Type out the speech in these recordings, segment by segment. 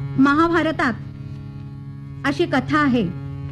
महाभारतात अशी कथा आहे.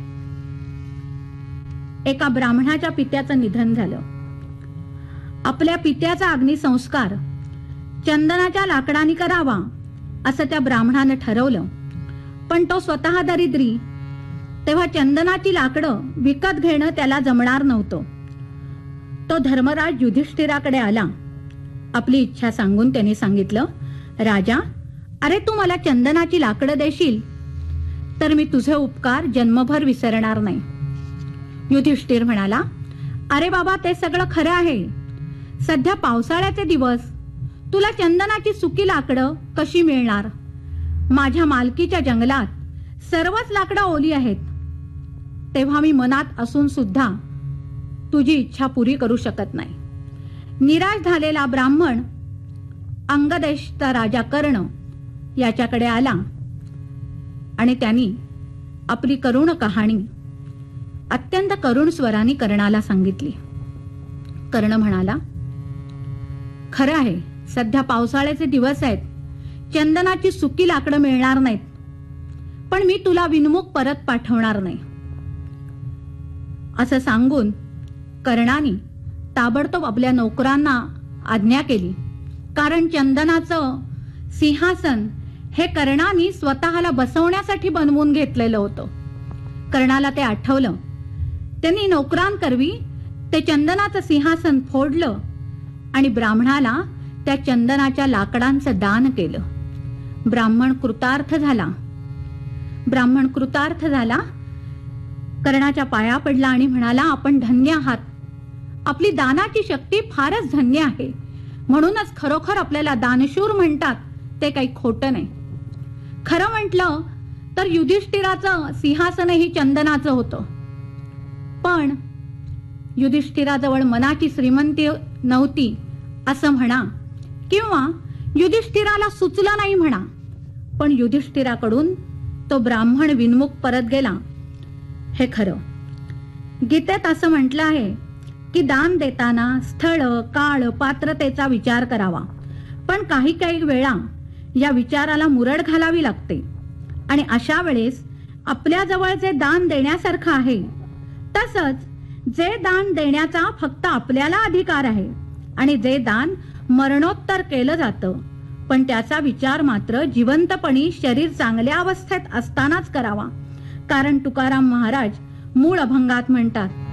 एका ब्राह्मणाच्या पित्याचं निधन झालं. आपल्या पित्याचा अग्निसंस्कार चंदनाच्या लाकडाने करावा असं त्या ब्राह्मणानं ठरवलं. पण तो स्वतः दरिद्री, तेव्हा चंदनाची लाकडं विकत घेणं त्याला जमणार नव्हतं. तो धर्मराज युधिष्ठिराकडे आला. आपली इच्छा सांगून त्याने सांगितलं, राजा, अरे तू मला चंदनाची लाकडं देशील तर मी तुझे उपकार जन्मभर विसरणार नाही. युधिष्ठिर म्हणाला, अरे बाबा, ते सगळं खरं आहे. सध्या पावसाळ्याचे दिवस, तुला चंदनाची सुकी लाकडं कशी मिळणार? माझ्या मालकीच्या जंगलात सर्वच लाकडं ओली आहेत. तेव्हा मी मनात असून सुद्धा तुझी इच्छा पुरी करू शकत नाही. निराश झालेला ब्राह्मण अंगदेशचा राजा कर्ण याच्याकडे आला आणि त्यांनी आपली करुण कहाणी अत्यंत करुण स्वराने कर्णाला सांगितली. कर्ण म्हणाला, खरं आहे, सध्या पावसाळ्याचे दिवस आहेत, चंदनाची सुकी लाकडं मिळणार नाहीत, पण मी तुला विनमुख परत पाठवणार नाही. असं सांगून कर्णाने ताबडतोब आपल्या नोकरांना आज्ञा केली. कारण चंदनाचं सिंहासन हे कर्णाने स्वतःला बसवण्यासाठी बनवून घेतलेलं होतं. कर्णाला ते आठवलं. त्यांनी नोकरांकरवी ते चंदनाचं सिंहासन फोडलं आणि ब्राह्मणाला त्या चंदनाच्या लाकडांचं दान केलं. ब्राह्मण कृतार्थ झाला. कर्णाच्या पाया पडला आणि म्हणाला, आपण धन्य आहात. आपली दानाची शक्ती फारच धन्य आहे. म्हणूनच खरोखर आपल्याला दानशूर म्हणतात, ते काही खोटं नाही. खरं म्हटलं तर युधिष्ठिराचं सिंहासनही चंदनाचं होतं. पण युधिष्ठिराजवळ मनाची श्रीमंती नव्हती असं म्हणा, किंवा युधिष्ठिराला सुचलं नाही म्हणा, पण युधिष्ठिराकडून तो ब्राह्मण विनमुख परत गेला हे खरं. गीतेत असं म्हटलं आहे की दान देताना स्थळ, काळ, पात्रतेचा विचार करावा. पण काही काही वेळा या विचाराला मुरड घालावी लागते आणि अशा वेळेस आपल्या जवळ जे दान देण्यासारखं आहे, तसंच जे दान देण्याचा फक्त आपल्याला अधिकार आहे आणि जे दान मरणोत्तर केलं जातं, पण त्याचा विचार मात्र जिवंतपणी शरीर चांगल्या अवस्थेत असतानाच करावा. कारण तुकाराम महाराज मूळ अभंगात म्हणतात,